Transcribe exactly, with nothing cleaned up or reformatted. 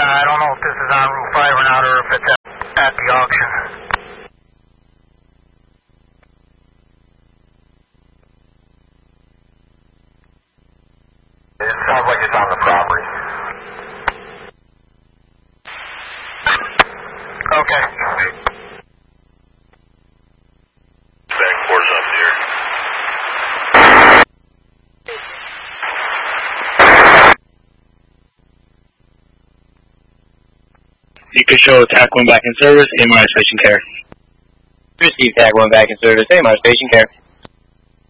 I don't know if this is on Route five or not, or if it's at, at the auction. It sounds like it's on the property. Okay. Back force up here. You can show TAC one back in service, A M I station care. Receive TAC one back in service, A M I station care.